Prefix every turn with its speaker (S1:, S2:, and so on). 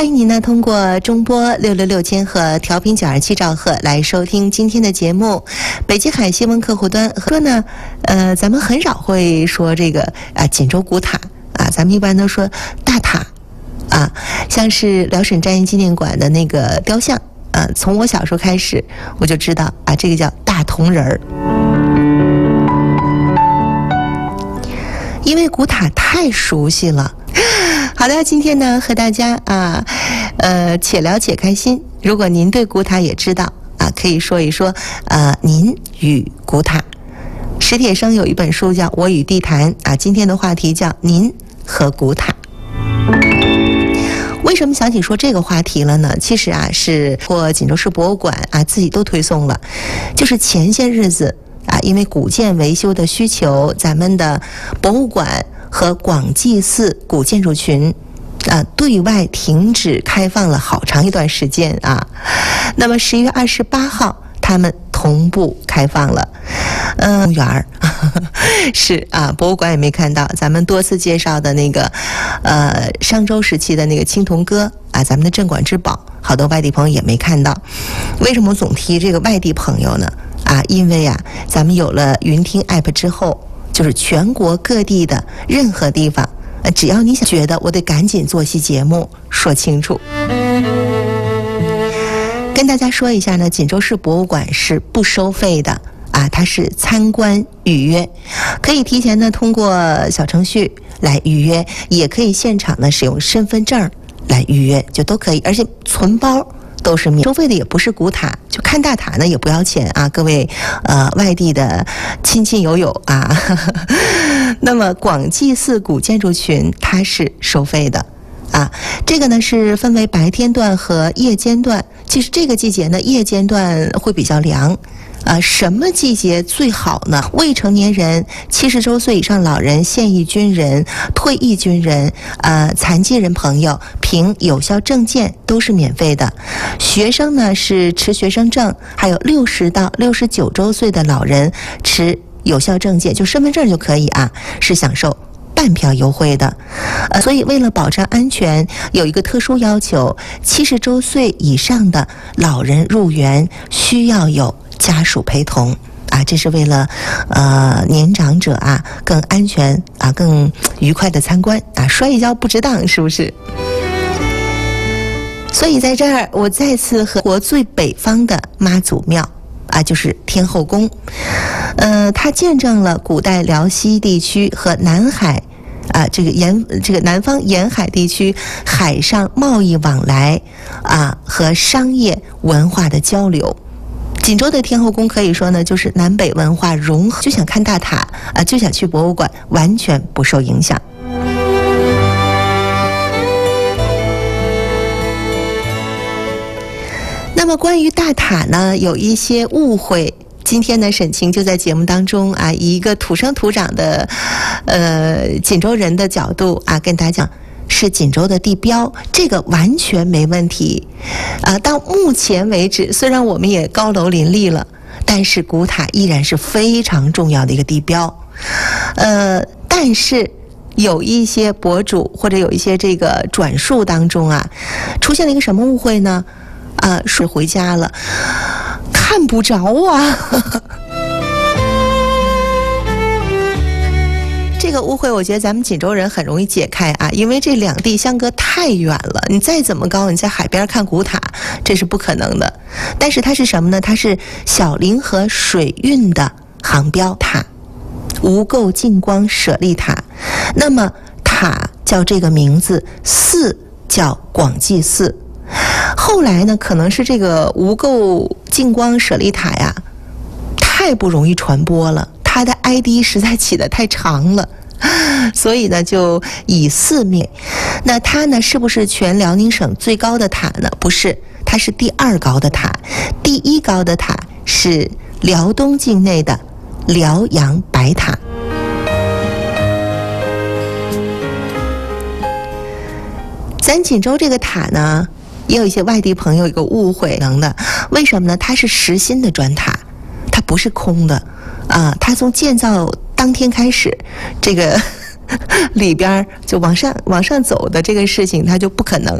S1: 欢迎您呢通过中波666千赫调频927兆赫来收听今天的节目。北极海新闻客户端说呢，咱们很少会说这个锦州古塔啊，咱们一般都说大塔啊，像是辽沈战役纪念馆的那个雕像啊，从我小时候开始我就知道啊，这个叫大铜人儿。因为古塔太熟悉了。好的，今天呢和大家且聊且开心。如果您对古塔也知道啊，可以说一说您与古塔。史铁生有一本书叫《我与地坛》啊，今天的话题叫您和古塔。为什么想起说这个话题了呢？其实啊是锦州市博物馆啊自己都推送了，就是前些日子啊，因为古建维修的需求，咱们的博物馆和广济寺古建筑群对外停止开放了好长一段时间啊。那么11月28号他们同步开放了。公园是啊，博物馆也没看到。咱们多次介绍的那个商周时期的那个青铜戈啊，咱们的镇馆之宝，好多外地朋友也没看到。为什么我总提这个外地朋友呢？因为咱们有了云听 app 之后，就是全国各地的任何地方，只要你想觉得我得赶紧做期节目说清楚。跟大家说一下呢，锦州市博物馆是不收费的啊，它是参观预约，可以提前呢通过小程序来预约，也可以现场呢使用身份证来预约，就都可以，而且存包都是免收费的，也不是古塔，就看大塔呢也不要钱啊，各位外地的亲亲友友啊。那么广济寺古建筑群它是收费的啊，这个呢是分为白天段和夜间段。其实这个季节呢，夜间段会比较凉。什么季节最好呢？未成年人、70周岁以上老人、现役军人、退役军人、残疾人朋友凭有效证件都是免费的。学生呢是持学生证，还有60到69周岁的老人持有效证件，就身份证就可以啊，是享受半票优惠的。所以为了保障安全，有一个特殊要求，70周岁以上的老人入园需要有家属陪同啊，这是为了年长者更安全更愉快的参观啊，摔一跤不值当，是不是？所以在这儿我再次和国最北方的妈祖庙就是天后宫，它见证了古代辽西地区和南海这个南方沿海地区海上贸易往来和商业文化的交流。锦州的天后宫可以说呢，就是南北文化融合，就想看大塔就想去博物馆，完全不受影响。那么关于大塔呢，有一些误会。今天呢，沈晴就在节目当中以一个土生土长的锦州人的角度跟大家讲，是锦州的地标，这个完全没问题。到目前为止，虽然我们也高楼林立了，但是古塔依然是非常重要的一个地标。但是有一些博主或者有一些这个转述当中出现了一个什么误会呢？是回家了，看不着这个误会我觉得咱们锦州人很容易解开因为这两地相隔太远了，你再怎么高，你在海边看古塔这是不可能的。但是它是什么呢？它是小凌河水运的航标塔，无垢净光舍利塔。那么塔叫这个名字，寺叫广济寺。后来呢，可能是这个无垢净光舍利塔太不容易传播了，它的 ID 实在起得太长了，所以呢就以寺命。那它呢是不是全辽宁省最高的塔呢？不是，它是第2高的塔，第1高的塔是辽东境内的辽阳白塔。咱锦州这个塔呢，也有一些外地朋友有个误会的，为什么呢？它是实心的砖塔，它不是空的它从建造当天开始，这个里边就往上走的这个事情它就不可能